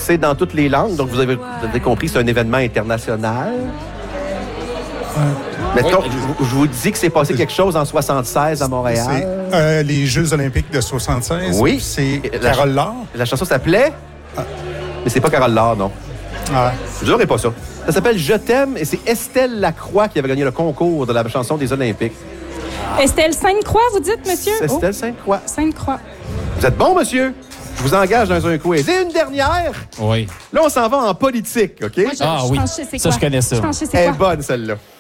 C'est dans toutes les langues, donc vous avez compris, c'est un événement international. Mettons, je vous dis que c'est passé quelque chose en 76 à Montréal. C'est les Jeux olympiques de 76. Oui. C'est Carole Laure. La chanson s'appelait... Mais c'est pas Carole Laure, non. Ah. Je dirais pas ça. Ça s'appelle « Je t'aime » et c'est Estelle Lacroix qui avait gagné le concours de la chanson des Olympiques. Estelle Sainte-Croix, vous dites, monsieur? Estelle Sainte-Croix. Sainte-Croix. Vous êtes bon, monsieur? Je vous engage dans un quiz. Et une dernière. Oui. Là, on s'en va en politique, OK? Moi, Ah oui, je pense que je sais ça, quoi. je connais ça. Je pense que je sais Elle est quoi. bonne, celle-là.